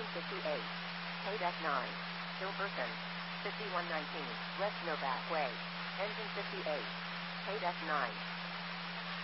Engine 58. Paid F9. Still person. 5119. West Novak Way. Engine 58. Paid F9.